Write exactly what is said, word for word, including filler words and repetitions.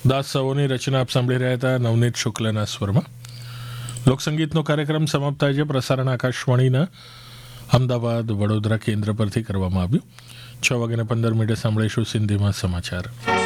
દાસ સવોની રચના આપ સાંભળી રહ્યા હતા નવનીત શુક્લના સ્વરમાં. લોકસંગીતનો કાર્યક્રમ સમાપ્ત થાય છે. પ્રસારણ આકાશવાણીના અમદાવાદ વડોદરા કેન્દ્ર પરથી કરવામાં આવ્યું. છ વાગ્યાને પંદર મિનિટે સાંભળીશું સિંધીમાં સમાચાર.